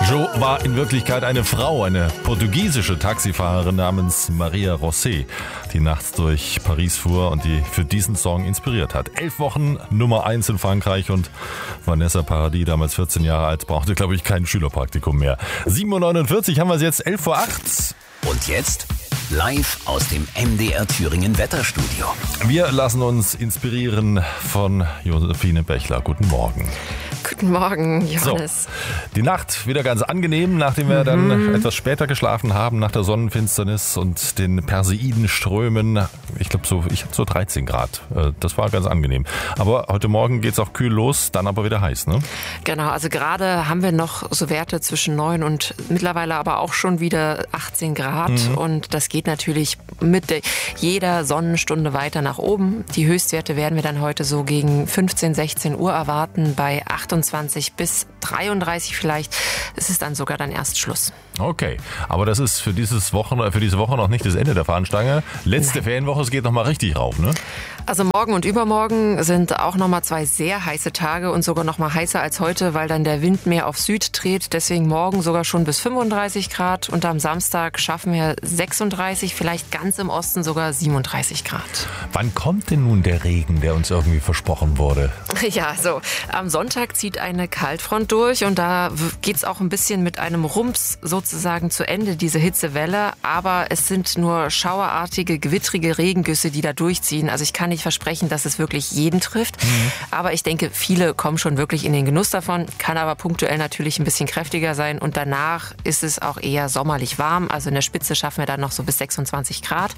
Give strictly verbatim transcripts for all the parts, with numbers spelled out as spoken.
Jo war in Wirklichkeit eine Frau, eine portugiesische Taxifahrerin namens Maria José, die nachts durch Paris fuhr und die für diesen Song inspiriert hat. Elf Wochen Nummer eins in Frankreich und Vanessa Paradis, damals vierzehn Jahre alt, brauchte, glaube ich, kein Schülerpraktikum mehr. sieben Uhr neunundvierzig haben wir es jetzt, elf vor acht. Und jetzt live aus dem M D R Thüringen Wetterstudio. Wir lassen uns inspirieren von Josephine Bechler. Guten Morgen. Guten Morgen, Johannes. So, die Nacht wieder ganz angenehm, nachdem wir mhm. dann etwas später geschlafen haben, nach der Sonnenfinsternis und den Perseidenströmen. Ich glaube, so, ich hatte so dreizehn Grad. Das war ganz angenehm. Aber heute Morgen geht es auch kühl los, dann aber wieder heiß, ne? Genau, also gerade haben wir noch so Werte zwischen neun und mittlerweile aber auch schon wieder achtzehn Grad. Mhm. Und das geht natürlich mit jeder Sonnenstunde weiter nach oben. Die Höchstwerte werden wir dann heute so gegen fünfzehn, sechzehn Uhr erwarten, bei achtundzwanzig bis dreiunddreißig vielleicht. Es ist dann sogar dann erst Schluss. Okay, aber das ist für dieses Wochen, für diese Woche noch nicht das Ende der Fahnenstange. Letzte Nein. Ferienwoche, es geht noch mal richtig rauf, ne? Also morgen und übermorgen sind auch noch mal zwei sehr heiße Tage und sogar noch mal heißer als heute, weil dann der Wind mehr auf Süd dreht. Deswegen morgen sogar schon bis fünfunddreißig Grad und am Samstag schaffen wir sechsunddreißig, vielleicht ganz im Osten sogar siebenunddreißig Grad. Wann kommt denn nun der Regen, der uns irgendwie versprochen wurde? Ja, so am Sonntag zieht eine Kaltfront durch und da geht's auch ein bisschen mit einem Rums sozusagen zu Ende, diese Hitzewelle. Aber es sind nur schauerartige, gewittrige Regengüsse, die da durchziehen. Also ich kann nicht versprechen, dass es wirklich jeden trifft. Mhm. Aber ich denke, viele kommen schon wirklich in den Genuss davon. Kann aber punktuell natürlich ein bisschen kräftiger sein. Und danach ist es auch eher sommerlich warm. Also in der Spitze schaffen wir dann noch so bis sechsundzwanzig Grad.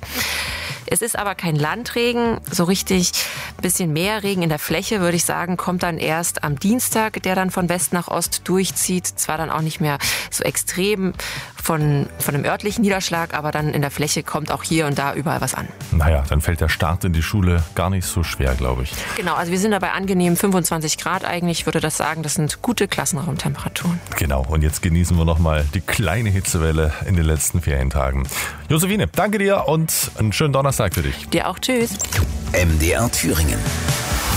Es ist aber kein Landregen. So richtig ein bisschen mehr Regen in der Fläche, würde ich sagen, kommt dann erst am Dienstag, der dann von West nach Ost durchzieht. Zwar dann auch nicht mehr so extrem von, von einem örtlichen Niederschlag, aber dann in der Fläche kommt auch hier und da überall was an. Naja, dann fällt der Start in die Schule gar nicht so schwer, glaube ich. Genau, also wir sind dabei angenehm fünfundzwanzig Grad eigentlich. Ich würde das sagen, das sind gute Klassenraumtemperaturen. Genau, und jetzt genießen wir nochmal die kleine Hitzewelle in den letzten Ferientagen. Josephine, danke dir und einen schönen Donnerstag für dich. Dir auch, tschüss. M D R Thüringen.